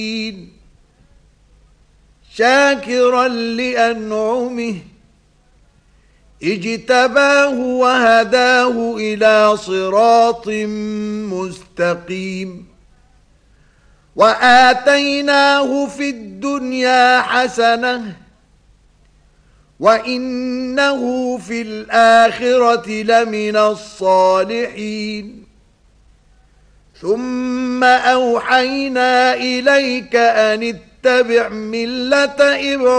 شاكرا لأنعمه اجتباه وهداه إلى صراط مستقيم وآتيناه في الدنيا حسنة وإنه في الآخرة لمن الصالحين ثم أوحينا إليك أن اتبع ملة إبراهيم